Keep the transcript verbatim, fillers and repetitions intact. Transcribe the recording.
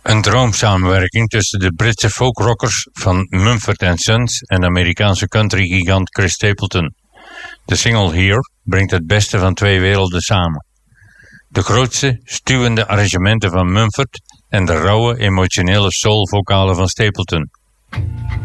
Een droomsamenwerking tussen de Britse folkrockers van Mumford and Sons en de Amerikaanse countrygigant Chris Stapleton. De single Here brengt het beste van twee werelden samen. De grootste, stuwende arrangementen van Mumford en de rauwe, emotionele soulvokalen van Stapleton.